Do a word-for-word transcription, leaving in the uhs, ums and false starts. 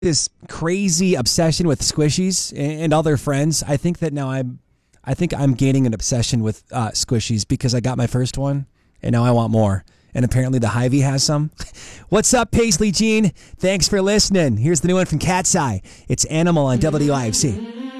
this crazy obsession with squishies and all their friends. I think that now I'm, I think I'm gaining an obsession with uh, squishies because I got my first one and now I want more. And apparently the Hy-Vee has some. What's up, Paisley Jean? Thanks for listening. Here's the new one from Cat's Eye. It's Animal on W I F C.